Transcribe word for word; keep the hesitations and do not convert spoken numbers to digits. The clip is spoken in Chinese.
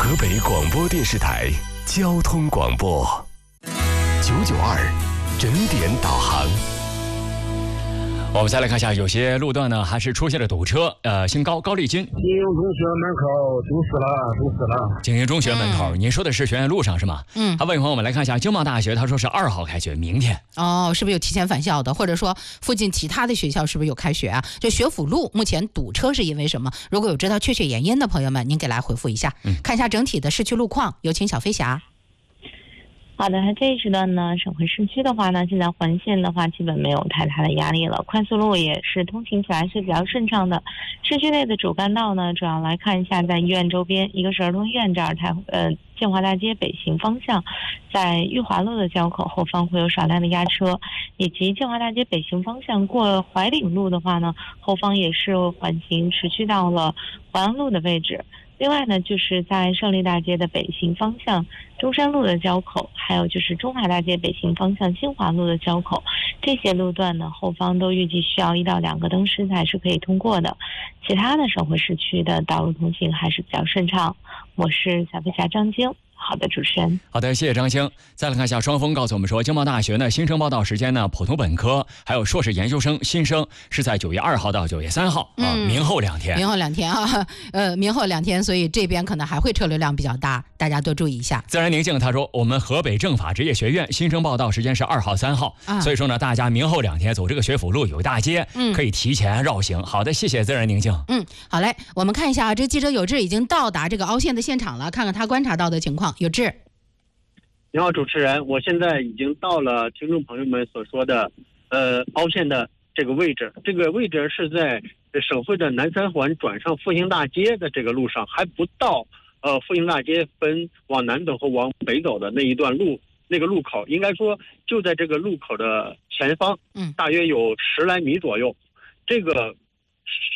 河北广播电视台交通广播九九二整点导航。我们再来看一下，有些路段呢还是出现了堵车。呃，新高高丽军金营中学门口堵死了，堵死了。 金营中学门口， 嗯、 您说的是学院路上是吗？ 嗯。 好，各位朋友们来看一下，经贸大学他说是二号开学，明天。 哦，是不是有提前返校的？或者说附近其他的学校是不是有开学啊？这学府路目前堵车是因为什么？如果有知道确切原因的朋友们，您给来回复一下。嗯，看一下整体的市区路况，有请小飞侠。 好的，这一时段呢，省会市区的话呢，现在环线的话基本没有太大的压力了，快速路也是通行起来是比较顺畅的。市区内的主干道呢，主要来看一下，在医院周边，一个是儿童医院这儿，太呃建华大街北行方向，在裕华路的交口后方会有少量的压车，以及建华大街北行方向过怀岭路的话呢，后方也是缓行持续到了淮安路的位置。另外呢，就是在胜利大街的北行方向中山路的交口，还有就是中华大街北行方向新华路的交口，这些路段呢，后方都预计需要一到两个灯时才是可以通过的。其他的省会市区的道路通行还是比较顺畅。我是小飞侠张晶。好的，主持人。 好的，谢谢张星。再来看一下，双峰告诉我们说，经贸大学呢新生报到时间呢，普通本科还有硕士研究生新生是在九月二号到九月三号、嗯、啊，明后两天。 明后两天啊，呃，明后两天，所以这边可能还会车流量比较大，大家多注意一下。 自然宁静他说，我们河北政法职业学院新生报到时间是二号、三号、啊，所以说呢，大家明后两天走这个学府路有大街，嗯，可以提前绕行。好的，谢谢自然宁静。 嗯，好嘞，我们看一下，这记者有志已经到达这个凹陷的现场了，看看他观察到的情况。有志。 你好，主持人，我现在已经到了听众朋友们所说的呃凹陷的这个位置，这个位置是在省会的南三环转上复兴大街的这个路上，还不到呃复兴大街分往南走和往北走的那一段路，那个路口应该说就在这个路口的前方，嗯，大约有十来米左右，这个